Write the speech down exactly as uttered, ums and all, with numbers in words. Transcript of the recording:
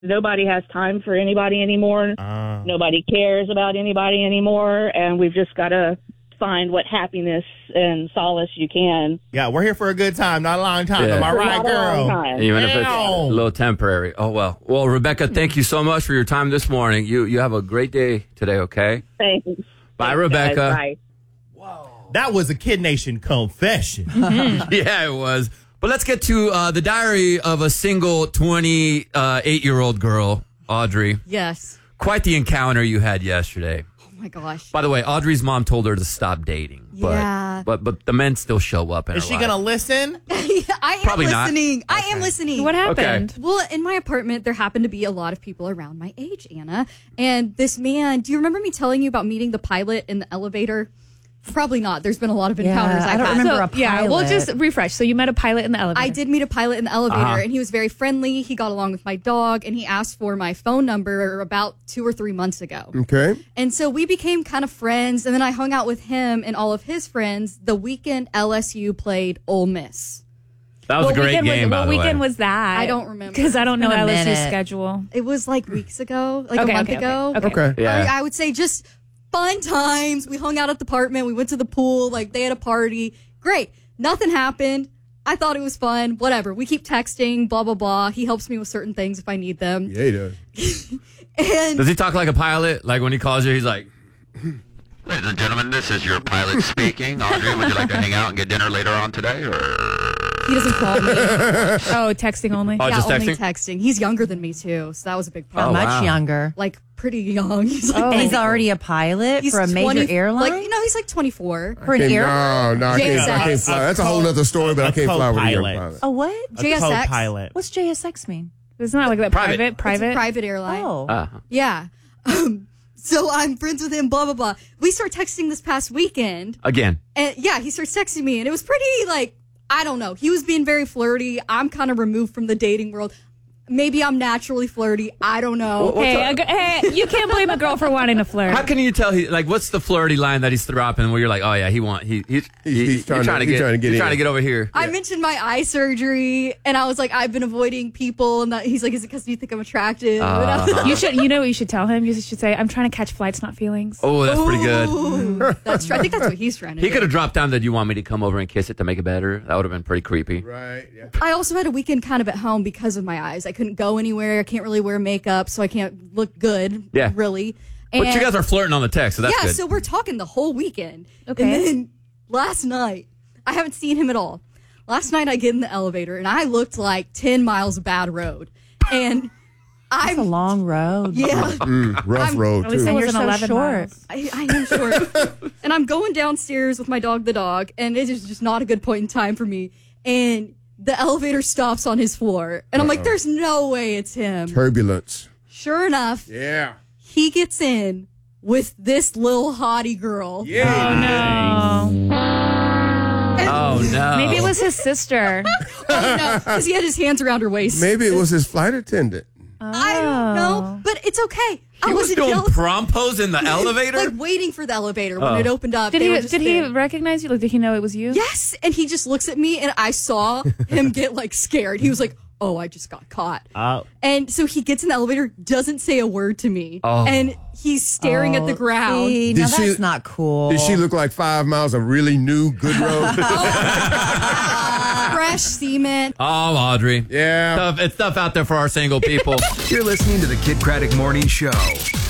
nobody has time for anybody anymore. Uh. Nobody cares about anybody anymore. And we've just got to find what happiness and solace you can. Yeah, we're here for a good time, not a long time. Yeah. Am I right, girl? Even if it's a little temporary. Oh, well. Well, Rebecca, thank you so much for your time this morning. You you have a great day today, okay? Thanks. Bye, Thanks, Rebecca. Guys. Bye. Whoa. That was a Kid Nation confession. Mm-hmm. Yeah, it was. But let's get to uh, the diary of a single twenty-eight-year-old girl, Audrey. Yes. Quite the encounter you had yesterday. Oh, my gosh. By the way, Audrey's mom told her to stop dating. But, yeah. But but the men still show up in Is her she life. going to listen? I am Probably listening. not. I Okay. am listening. What happened? Okay. Well, in my apartment, there happened to be a lot of people around my age, Anna. And this man, do you remember me telling you about meeting the pilot in the elevator? Probably not. There's been a lot of encounters yeah, I've I don't had. remember So, a pilot. yeah, we'll just refresh. So you met a pilot in the elevator. I did meet a pilot in the elevator, Uh-huh. and he was very friendly. He got along with my dog, and he asked for my phone number about two or three months ago. Okay. And so we became kind of friends, and then I hung out with him and all of his friends the weekend L S U played Ole Miss. That was what a great weekend game, was, by what the weekend way. was that? I don't remember. Because I don't know It's been a L S U's minute. schedule. It was like weeks ago, like Okay, a month okay, ago. okay, okay. Okay. Yeah. I, I would say just fun times. We hung out at the apartment. We wwent to the pool. Like they had a party. Great. Nothing happened. I thought it was fun. Whatever. We keep texting, blah, blah, blah. He helps me with certain things if I need them. Yeah, he does. And Does he talk like a pilot? Like when he calls you, he's like, Ladies and gentlemen, this is your pilot speaking. Audrey, would you like to hang out and get dinner later on today? Or he doesn't call me. Oh, texting only. Oh, yeah, just only texting? texting. He's younger than me, too. So that was a big How Oh, problem. much wow. younger? Like pretty young. He's like, Oh. And he's already a pilot he's for a major twenty airline? Like, you know, he's like twenty-four. for an Can't- airline? No, no, I can't, I can't J S X. fly. That's a whole other story, but I A can't fly with a young co-pilot. pilot. A what? J S X. Co-pilot. What's J S X mean? It's not like that Private. private. It's a Private. private airline. Oh. uh, Yeah. Um, so I'm friends with him, blah, blah, blah. We start texting this past weekend. again. And yeah, he starts texting me, and it was pretty, like, I don't know. He was being very flirty. I'm kind of removed from the dating world. Maybe I'm naturally flirty. I don't know. Well, Hey, a, g- hey, you can't blame a girl for wanting to flirt. How can you tell he like what's the flirty line that he's dropping where you're like, oh yeah, he want he, he, he he's trying you're to- get he's trying to get you're in. trying to get over here. I mentioned my eye surgery, and I was like, I've been avoiding people. And that, he's like, is it because you think I'm attractive? And I was like, You should, you know what you should tell him? You should say, I'm trying to catch flights, not feelings. Oh, that's pretty good. Ooh, that's true. I think that's what he's trying to He do. could have dropped down that you want me to come over and kiss it to make it better. That would have been pretty creepy. Right, yeah. I also had a weekend kind of at home because of my eyes. I couldn't go anywhere. I can't really wear makeup, so I can't look good, Yeah. really. But And- you guys are flirting on the text, so that's yeah, good. so we're talking the whole weekend. Okay. And then last night, I haven't seen him at all. Last night, I get in the elevator, and I looked like ten miles of bad road. And It's a I'm, long road. yeah, Mm, rough I'm- road, At least it too. You're wasn't so eleven short. miles. I, I am short. And I'm going downstairs with my dog, the dog, and it is just not a good point in time for me. And the elevator stops on his floor. And I'm like, there's no way it's him. Turbulence. Sure enough, Yeah. he gets in with this little hottie girl. Yeah. Oh, no. Oh no. Maybe it was his sister. Oh, no, because he had his hands around her waist. Maybe it was his flight attendant. I don't know, but it's okay. I He was wasn't doing jealous. prom pose in the elevator? Like waiting for the elevator when Oh. it opened up. Did they he? were just Did he there. recognize you? Like, did he know it was you? Yes, and he just looks at me, and I saw him get like scared. He was like, "Oh, I just got caught." Oh. And so he gets in the elevator, doesn't say a word to me, Oh. and he's staring at the ground. See, Did now she- that's not cool. Did she look like five miles of really new, good road? Fresh cement. Oh, Audrey. Yeah. Stuff, it's stuff out there for our single people. You're listening to the Kid Craddock Morning Show.